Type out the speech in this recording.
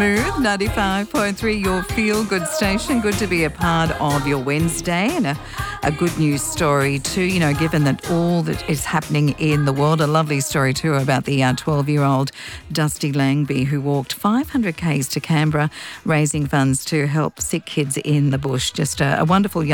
Smooth 95.3, your feel-good station. Good to be a part of your Wednesday, and a good news story too, given that all that is happening in the world. A lovely story too about the 12-year-old Dusty Langby, who walked 500 k's to Canberra, raising funds to help sick kids in the bush. Just a wonderful young